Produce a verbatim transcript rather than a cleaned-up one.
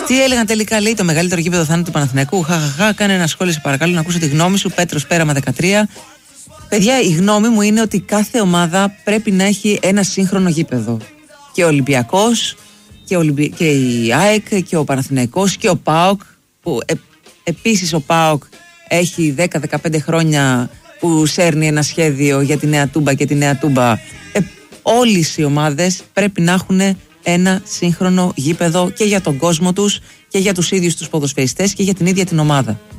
Τι έλεγαν τελικά, λέει, το μεγαλύτερο γήπεδο θα είναι του Παναθηναϊκού. Χαχαχά, κάνε ένα σχόλιο, σε παρακαλώ, να ακούσω τη γνώμη σου. Πέτρος Πέραμα δεκατρία. Παιδιά, η γνώμη μου είναι ότι κάθε ομάδα πρέπει να έχει ένα σύγχρονο γήπεδο. Και ο Ολυμπιακός, και, ο Ολυμπι... και η ΑΕΚ, και ο Παναθηναϊκός, και ο ΠΑΟΚ. Που ε, επίσης ο ΠΑΟΚ έχει δέκα με δεκαπέντε χρόνια που σέρνει ένα σχέδιο για τη Νέα Τούμπα και τη Νέα Τούμπα. Ε, όλες οι ομάδες πρέπει να έχουν ένα σύγχρονο γήπεδο και για τον κόσμο τους και για τους ίδιους τους ποδοσφαιριστές και για την ίδια την ομάδα.